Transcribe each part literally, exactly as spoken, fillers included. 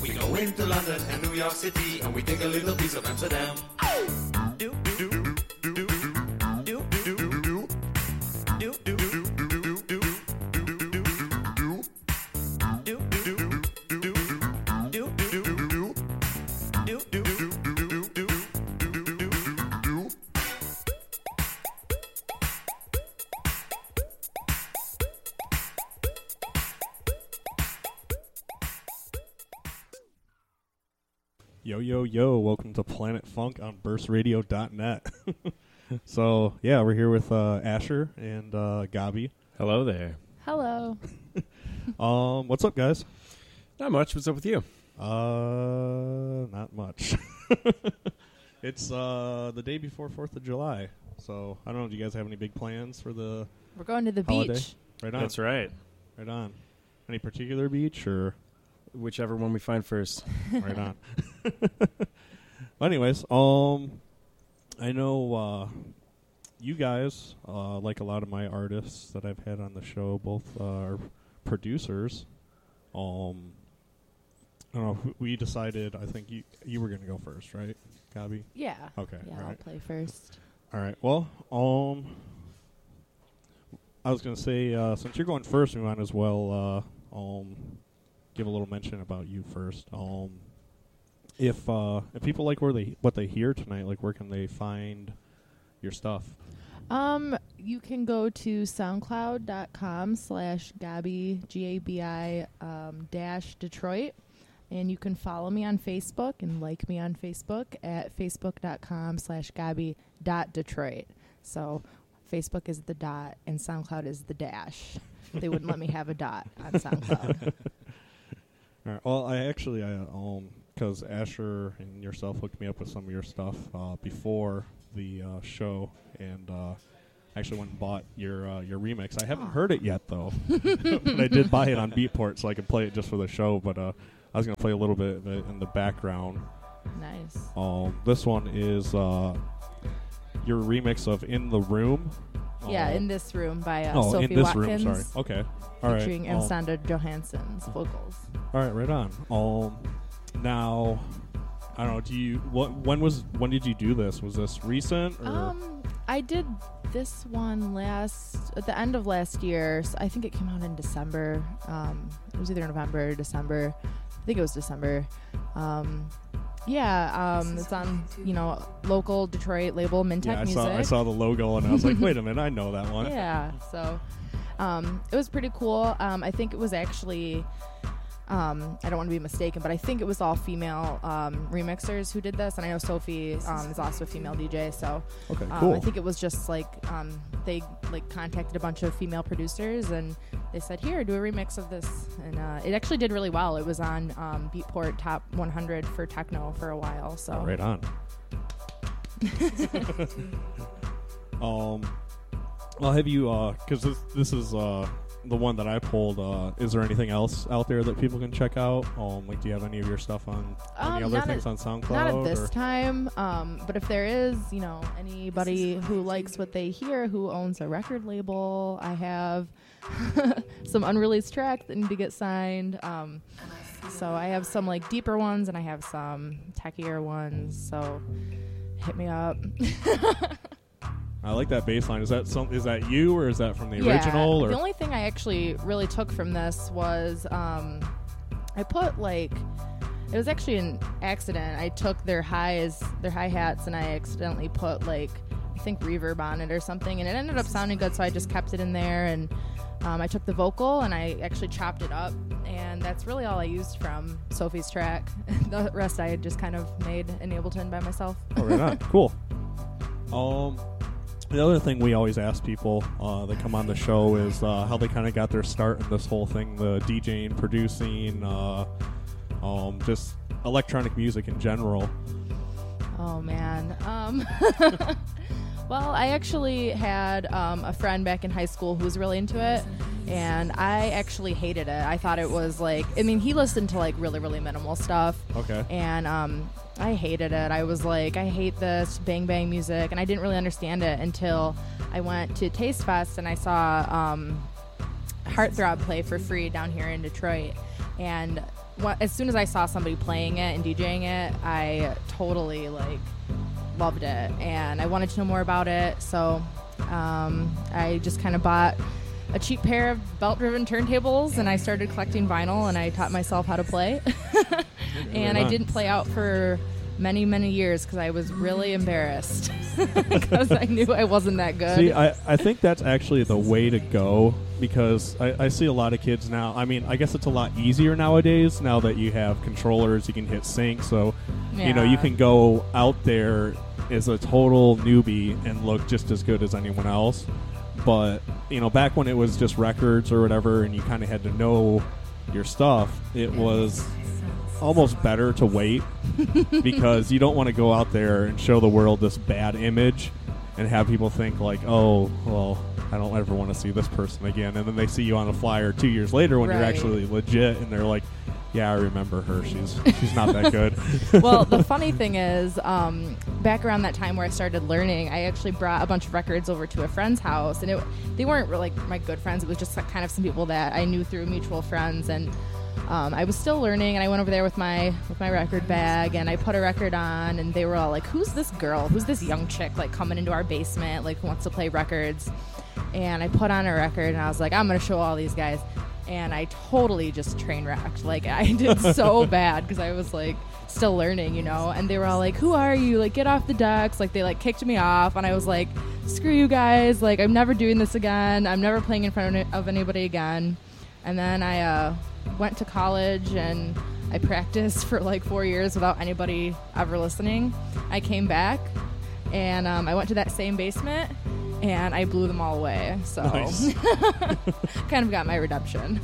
We go into London and New York City, and we take a little piece of Amsterdam. Do, do, do, do, do, do, do, do, do, do, do. Yo, yo, yo, welcome to Planet Funk on burst radio dot net. So, yeah, we're here with uh, Asher and uh, Gabi. Hello there. Hello. um, what's up, guys? Not much. What's up with you? Uh, not much. It's uh, the day before fourth of July, so I don't know, do you guys have any big plans for the We're going to the holiday? beach. Right on. That's right. Right on. Any particular beach, or... Whichever one we find first. Right on. Anyways, um, I know uh, you guys, uh, like a lot of my artists that I've had on the show, both uh, are producers. Um, I don't know. wh- We decided. I think you you were going to go first, right, Gabi? Yeah. Okay. Yeah, all I'll right. play first. All right. Well, um, I was going to say uh, since you're going first, we might as well uh, um. give a little mention about you first. Um, if uh, if people like where they what they hear tonight, like where can they find your stuff? Um, you can go to soundcloud.com slash Gabi, G A B I, um, dash Detroit. And you can follow me on Facebook and like me on Facebook at facebook.com slash Gabi dot Detroit. So Facebook is the dot and SoundCloud is the dash. They wouldn't let me have a dot on SoundCloud. All right. Well, I actually, I um, because Asher and yourself hooked me up with some of your stuff uh, before the uh, show, and uh, actually went and bought your uh, your remix. I haven't heard it yet though, but I did buy it on Beatport so I could play it just for the show. But uh, I was gonna play a little bit of it in the background. Nice. Um, this one is uh, your remix of "In the Room." Yeah, Uh, In This Room by uh, oh, Sophie in this Watkins. room. Sorry. Okay. All right. Featuring um, Amsterdam Johansson's vocals. All right, right on. Um, now, I don't know. Do you what? When was when did you do this? Was this recent? Or? Um, I did this one last at the end of last year. So I think it came out in December. Um, it was either November or December. I think it was December. Um, yeah. Um, it's on you know local Detroit label Mintech yeah, I Music. saw I saw the logo and I was like, wait a minute, I know that one. Yeah. So, um, it was pretty cool. Um, I think it was actually. Um, I don't want to be mistaken, but I think it was all female um, remixers who did this, and I know Sophie um, is also a female D J. So Okay, um, cool. I think it was just like um, they like contacted a bunch of female producers, and they said, "Here, do a remix of this." And uh, it actually did really well. It was on um, Beatport Top one hundred for techno for a while. So Right on. um, well, have you? Because this this is uh, the one that I pulled. Uh, is there anything else out there that people can check out? Um, like, do you have any of your stuff on any Um, other not things at- on SoundCloud? Not at this or? time, um, but if there is, you know, anybody who likes what they hear, who owns a record label, I have some unreleased tracks that need to get signed. Um, so I have some like deeper ones, and I have some techier ones. So hit me up. I like that bass line. Is that some? Is that you, or is that from the Yeah, original? Or the only thing I actually really took from this was um, I put like it was actually an accident. I took their highs, their hi hats, and I accidentally put like I think reverb on it or something, and it ended up sounding good. So I just kept it in there, and um, I took the vocal and I actually chopped it up, and that's really all I used from Sophie's track. The rest I had just kind of made in Ableton by myself. Oh, right on. Cool. Um, the other thing we always ask people uh, that come on the show is uh, how they kind of got their start in this whole thing, the DJing, producing, uh, um, just electronic music in general. Oh, man. Um, well, I actually had um, a friend back in high school who was really into it, and I actually hated it. I thought it was like, I mean, he listened to like really, really minimal stuff. Okay. And um, I hated it. I was like, I hate this bang bang music, and I didn't really understand it until I went to Taste Fest and I saw um, Heartthrob play for free down here in Detroit. And wh- as soon as I saw somebody playing it and DJing it, I totally like loved it, and I wanted to know more about it. So um, I just kind of bought a cheap pair of belt-driven turntables, and I started collecting vinyl, and I taught myself how to play. And I didn't play out for many, many years because I was really embarrassed because I knew I wasn't that good. See, I, I think that's actually the way to go, because I, I see a lot of kids now. I mean, I guess it's a lot easier nowadays now that you have controllers, you can hit sync, so you know, Yeah. you can go out there as a total newbie and look just as good as anyone else. But, you know, back when it was just records or whatever and you kind of had to know your stuff, it was almost better to wait because you don't want to go out there and show the world this bad image and have people think like, oh, well, I don't ever want to see this person again. And then they see you on a flyer two years later when you're Right. actually legit, and they're like, yeah, I remember her. She's she's not that good. Well, the funny thing is, um, back around that time where I started learning, I actually brought a bunch of records over to a friend's house, and it, they weren't really like my good friends. It was just like kind of some people that I knew through mutual friends, and um, I was still learning. And I went over there with my with my record bag, and I put a record on, and they were all like, "Who's this girl? Who's this young chick like coming into our basement? Like who wants to play records?" And I put on a record, and I was like, "I'm gonna show all these guys." And I totally just train wrecked. Like, I did so bad because I was, like, still learning, you know? And they were all like, who are you? Like, get off the decks. Like, they, like, kicked me off. And I was like, screw you guys. Like, I'm never doing this again. I'm never playing in front of anybody again. And then I uh, went to college, and I practiced for, like, four years without anybody ever listening. I came back, and um, I went to that same basement, and I blew them all away. So Nice. kind of got my redemption.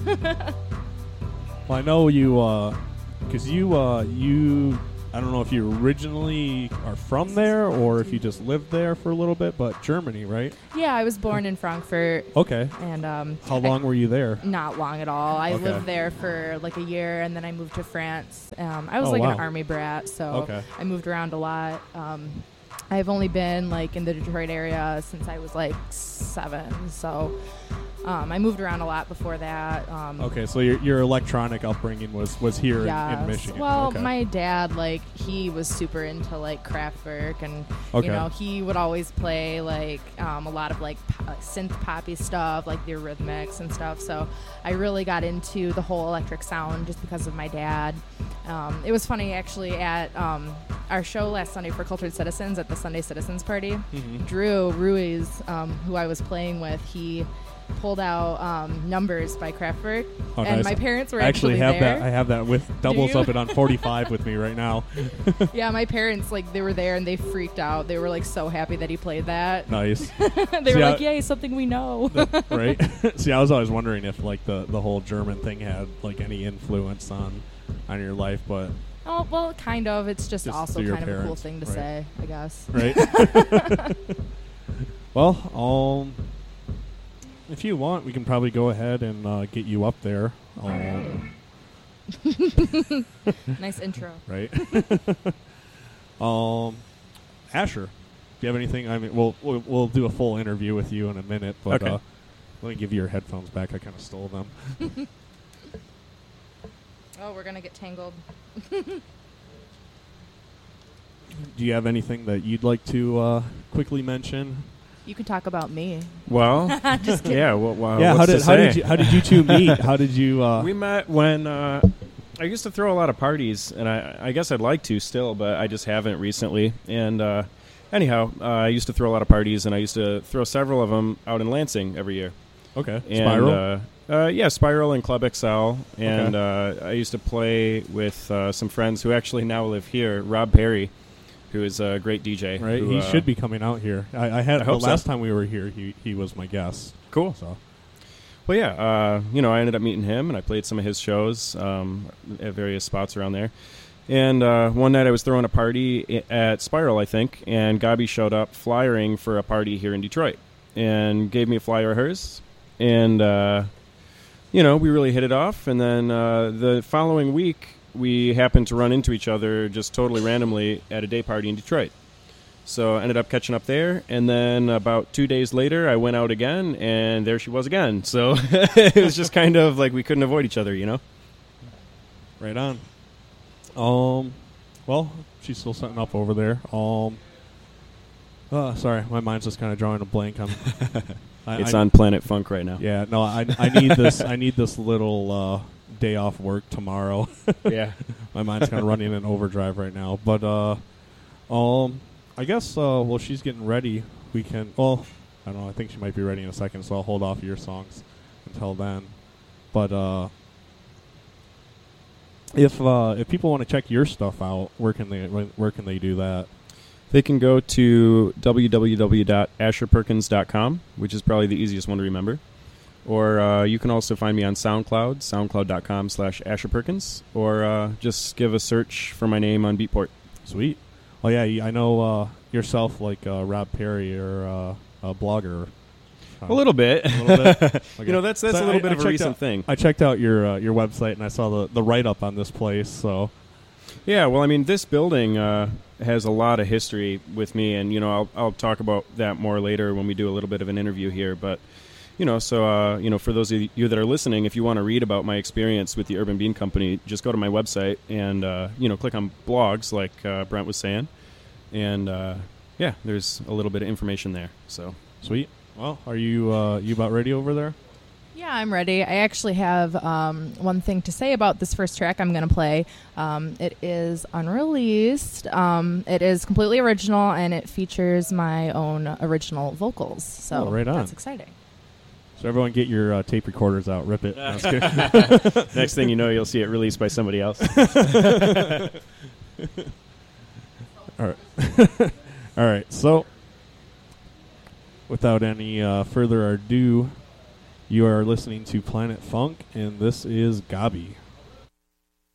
Well, I know you, because you, uh, you, I don't know if you originally are from there or if you just lived there for a little bit, but Germany, right? Yeah, I was born in Frankfurt, Okay. and um, How long I, were you there? not long at all. I Okay. lived there for like a year, and then I moved to France. Um, I was Oh, like wow. an army brat, so Okay. I moved around a lot. Um, I've only been like in the Detroit area since I was like seven, so um, I moved around a lot before that. Um, Okay, so your your electronic upbringing was, was here in, in Yes. Michigan. Well, okay. my dad, like, he was super into like Kraftwerk, and Okay. you know, he would always play like um, a lot of like po- synth poppy stuff, like the Eurythmics and stuff. So I really got into the whole electric sound just because of my dad. Um, it was funny actually at um, our show last Sunday for Cultured Citizens at the Sunday Citizens Party. Mhm. Drew Ruiz, um, who I was playing with, he pulled out um, Numbers by Kraftwerk, Oh, and nice. my parents were I actually have there. that. I have that with doubles you? up it on forty-five with me right now. Yeah, my parents, like, they were there and they freaked out. They were, like, so happy that he played that. Nice. They See, were I- like, yay, something we know. Right? See, I was always wondering if like the, the whole German thing had like any influence on on your life, but Oh, well, kind of. It's just, Just also through your kind of a cool parents, thing to right. say, I guess. right. Well, um, if you want, we can probably go ahead and uh, get you up there. Um, Nice intro. right. um, Asher, do you have anything? I mean, we'll, we'll we'll do a full interview with you in a minute, but Okay. uh, let me give you your headphones back. I kind of stole them. Oh, we're going to get tangled. Do you have anything that you'd like to uh, quickly mention? You can talk about me. Well, Just kidding. yeah. Well, well, yeah. How what's did to how did say? you how did you two meet? How did you? Uh, We met when uh, I used to throw a lot of parties, and I, I guess I'd like to still, but I just haven't recently. And uh, anyhow, uh, I used to throw a lot of parties, and I used to throw several of them out in Lansing every year. okay. And, Spiral. Uh, uh, yeah, Spiral and Club X L. And uh, I used to play with uh, some friends who actually now live here. Rob Perry, who is a great D J. Right, who, he uh, should be coming out here. I, I had I the hope so. last time we were here. He he was my guest. Cool. So Well, yeah, uh, you know, I ended up meeting him, and I played some of his shows um, at various spots around there. And uh, one night I was throwing a party i- at Spiral, I think, and Gabi showed up flyering for a party here in Detroit and gave me a flyer of hers. And, uh, you know, we really hit it off. And then uh, the following week, we happened to run into each other just totally randomly at a day party in Detroit. So I ended up catching up there, and then about two days later, I went out again, and there she was again. So it was just kind of like we couldn't avoid each other, you know? Right on. Um, well, she's still setting up over there. Um, uh, sorry, my mind's just kind of drawing a blank. I'm, I, It's I, on Planet Funk right now. Yeah, no, I I need this. I need this little uh, day off work tomorrow. Yeah. My mind's kind of running in overdrive right now. But uh, um, I guess uh, while she's getting ready, we can. Well, I don't know. I think she might be ready in a second, so I'll hold off your songs until then. But uh, if uh, if people want to check your stuff out, where can they where can they do that? They can go to w w w dot asher perkins dot com, which is probably the easiest one to remember. Or uh, you can also find me on SoundCloud, soundcloud dot com slash Asher Perkins, or uh, just give a search for my name on Beatport. Sweet. Oh yeah, y- I know uh, yourself, like uh, Rob Perry, or uh, a blogger. Uh, A little bit. A little bit. Okay. You know, that's that's So a little I- bit I of a checked recent out- thing. I checked out your uh, your website and I saw the, the write up on this place. So Yeah, well, I mean, this building uh, has a lot of history with me, and you know, I'll I'll talk about that more later when we do a little bit of an interview here. But you know, so uh, you know, for those of you that are listening, if you want to read about my experience with the Urban Bean Company, just go to my website and uh, you know, click on blogs, like uh, Brent was saying, and uh, yeah, there's a little bit of information there. So sweet. Well, are you uh, you about ready over there? Yeah, I'm ready. I actually have um, one thing to say about this first track I'm going to play. Um, it is unreleased. Um, it is completely original, and it features my own original vocals. So Oh, right on. that's exciting. So everyone, get your uh, tape recorders out. Rip it. No, just kidding. next thing you know, you'll see it released by somebody else. All right. All right. So, without any uh, further ado, you are listening to Planet Funk, and this is Gabi.